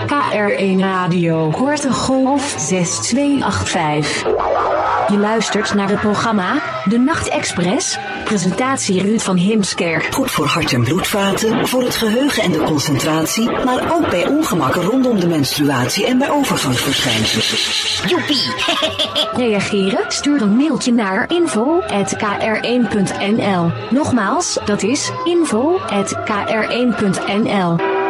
KR1 Radio, korte golf 6285. Je luistert naar het programma De Nachtexpress. Presentatie Ruud van Heemskerk. Goed voor hart- en bloedvaten, voor het geheugen en de concentratie, maar ook bij ongemakken rondom de menstruatie en bij overgangsverschijnselen. Joepie! Reageren? Stuur een mailtje naar info@kr1.nl. Nogmaals, dat is info@kr1.nl.